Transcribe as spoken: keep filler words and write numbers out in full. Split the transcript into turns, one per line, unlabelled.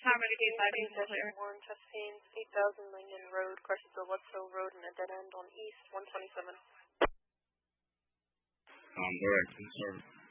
Harmony Gate five
eight
is clear.
Warren Chastain, eight thousand Lanyon Road, crosses the Wetzel Road and a dead end on East one twenty-seven.
Um, direct, confirm.